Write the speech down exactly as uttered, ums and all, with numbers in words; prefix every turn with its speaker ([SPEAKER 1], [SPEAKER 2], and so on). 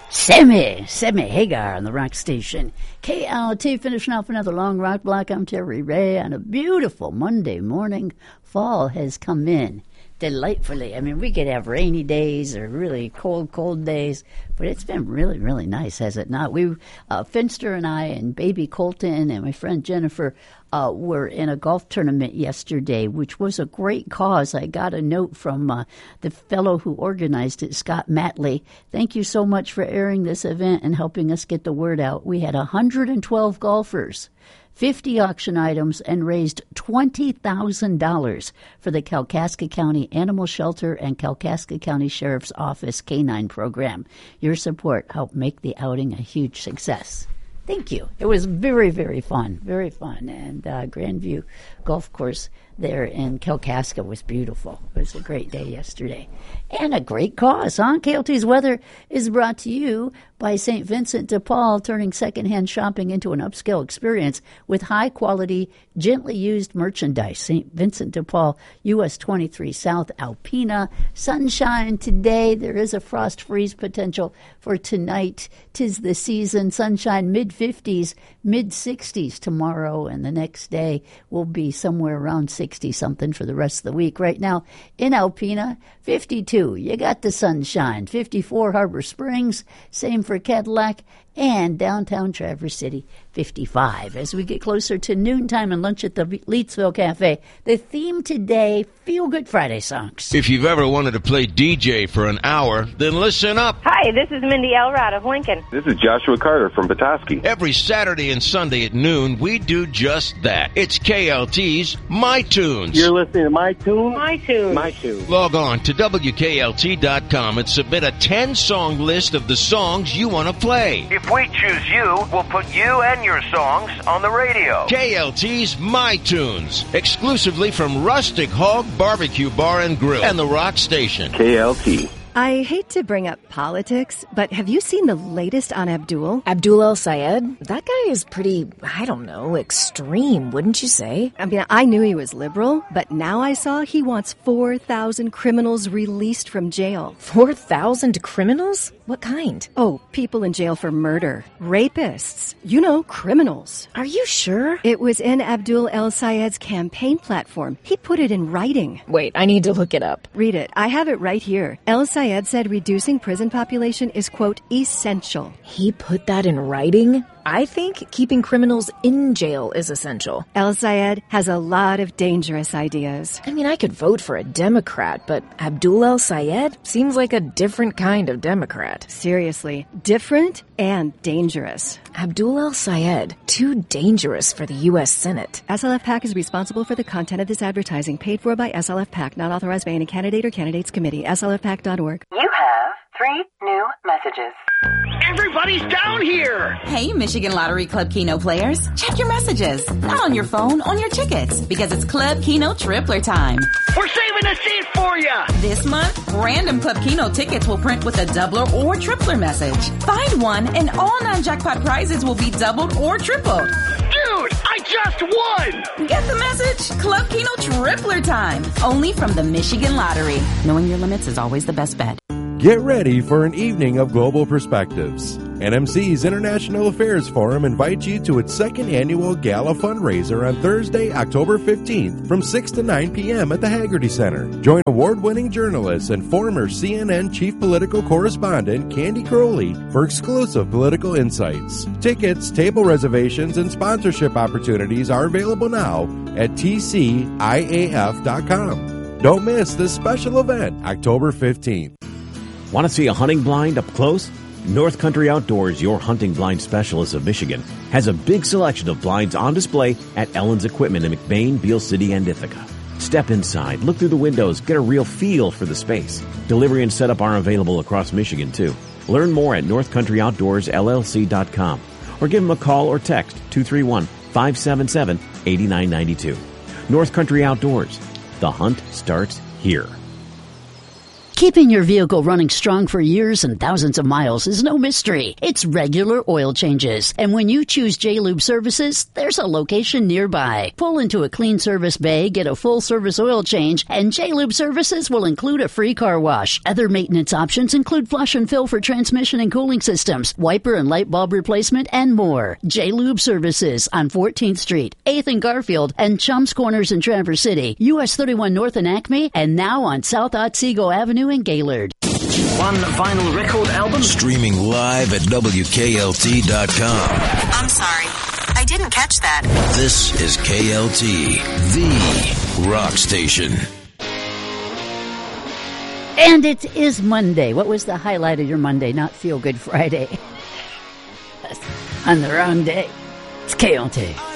[SPEAKER 1] Sammy, Sammy Hagar on the Rock Station. K L T finishing off another long rock block. I'm Terry Ray on a beautiful Monday morning. Fall has come in delightfully. I mean, we could have rainy days or really cold, cold days, but it's been really, really nice, has it not? We, uh, Finster and I and baby Colton and my friend Jennifer uh, were in a golf tournament yesterday, which was a great cause. I got a note from uh, the fellow who organized it, Scott Matley. Thank you so much for airing this event and helping us get the word out. We had one hundred twelve golfers, fifty auction items, and raised twenty thousand dollars for the Kalkaska County Animal Shelter and Kalkaska County Sheriff's Office K nine program. Your support helped make the outing a huge success. Thank you. It was very, very fun, very fun. And uh, Grandview Golf Course there in Kalkaska was beautiful. It was a great day yesterday. And a great cause, huh? K L T's Weather is brought to you by Saint Vincent de Paul, turning secondhand shopping into an upscale experience with high-quality, gently used merchandise. Saint Vincent de Paul, U S twenty-three South, Alpena. Sunshine today. There is a frost freeze potential for tonight. 'Tis the season. Sunshine, mid-fifties, mid-sixties tomorrow, and the next day will be somewhere around sixty-something for the rest of the week. Right now in Alpena, fifty-two. You got the sunshine. fifty-four, Harbor Springs. Same for Cadillac. And downtown Traverse City, fifty-five. As we get closer to noontime and lunch at the Leetsville Cafe, the theme today, Feel Good Friday songs.
[SPEAKER 2] If you've ever wanted to play D J for an hour, then listen up.
[SPEAKER 3] Hi, this is Mindy Elrod of Lincoln.
[SPEAKER 4] This is Joshua Carter from Petoskey.
[SPEAKER 2] Every Saturday and Sunday at noon, we do just that. It's K L T's My Tunes.
[SPEAKER 5] You're listening to My Tunes?
[SPEAKER 3] My Tunes.
[SPEAKER 5] My Tunes.
[SPEAKER 2] Log on to W K L T dot com and submit a ten-song list of the songs you want to play.
[SPEAKER 6] If we choose you, we'll put you and your songs on the radio.
[SPEAKER 2] K L T's My Tunes, exclusively from Rustic Hog Barbecue Bar and Grill and the Rock Station.
[SPEAKER 4] K L T.
[SPEAKER 7] I hate to bring up politics, but have you seen the latest on Abdul?
[SPEAKER 8] Abdul El-Sayed? That guy is pretty, I don't know, extreme, wouldn't you say?
[SPEAKER 7] I mean, I knew he was liberal, but now I saw he wants four thousand criminals released from jail.
[SPEAKER 8] four thousand criminals? What kind?
[SPEAKER 7] Oh, people in jail for murder. Rapists. You know, criminals.
[SPEAKER 8] Are you sure?
[SPEAKER 7] It was in Abdul El-Sayed's campaign platform. He put it in writing.
[SPEAKER 8] Wait, I need to look it up.
[SPEAKER 7] Read it. I have it right here. El-Sayed said reducing prison population is, quote, essential.
[SPEAKER 8] He put that in writing? I think keeping criminals in jail is essential.
[SPEAKER 7] El-Sayed has a lot of dangerous ideas.
[SPEAKER 8] I mean, I could vote for a Democrat, but Abdul El-Sayed seems like a different kind of Democrat.
[SPEAKER 7] Seriously, different and dangerous.
[SPEAKER 8] Abdul El-Sayed, too dangerous for the U S Senate.
[SPEAKER 7] S L F PAC is responsible for the content of this advertising, paid for by S L F PAC, not authorized by any candidate or candidates committee. S L F PAC dot org.
[SPEAKER 9] You have three new messages.
[SPEAKER 10] Everybody's down here!
[SPEAKER 11] Hey, Michigan Lottery Club Keno players. Check your messages. Not on your phone, on your tickets. Because it's Club Keno Tripler time.
[SPEAKER 10] We're saving a seat for ya!
[SPEAKER 11] This month, random Club Keno tickets will print with a doubler or tripler message. Find one and all non-jackpot prizes will be doubled or tripled.
[SPEAKER 10] Dude, I just won!
[SPEAKER 11] Get the message? Club Keno Tripler time. Only from the Michigan Lottery. Knowing your limits is always the best bet.
[SPEAKER 12] Get ready for an evening of global perspectives. N M C's International Affairs Forum invites you to its second annual gala fundraiser on Thursday, October fifteenth from six to nine p.m. at the Haggerty Center. Join award-winning journalist and former C N N chief political correspondent Candy Crowley for exclusive political insights. Tickets, table reservations, and sponsorship opportunities are available now at T C I A F dot com. Don't miss this special event, October fifteenth.
[SPEAKER 13] Want to see a hunting blind up close? North Country Outdoors, your hunting blind specialist of Michigan, has a big selection of blinds on display at Ellen's Equipment in McBain, Beale City, and Ithaca. Step inside, look through the windows, get a real feel for the space. Delivery and setup are available across Michigan, too. Learn more at north country outdoors L L C dot com or give them a call or text two three one, five seven seven, eight nine nine two. North Country Outdoors. The hunt starts here.
[SPEAKER 1] Keeping your vehicle running strong for years and thousands of miles is no mystery. It's regular oil changes. And when you choose J-Lube Services, there's a location nearby. Pull into a clean service bay, get a full service oil change, and J-Lube Services will include a free car wash. Other maintenance options include flush and fill for transmission and cooling systems, wiper and light bulb replacement, and more. J-Lube Services on fourteenth Street, eighth and Garfield, and Chums Corners in Traverse City, U S thirty-one North in Acme, and now on South Otsego Avenue in Gaylord.
[SPEAKER 5] One vinyl record album?
[SPEAKER 14] Streaming live at W K L T dot com.
[SPEAKER 15] I'm sorry. I didn't catch that.
[SPEAKER 14] This is K L T, the rock station.
[SPEAKER 1] And it is Monday. What was the highlight of your Monday? Not Feel Good Friday. On the wrong day. It's K L T.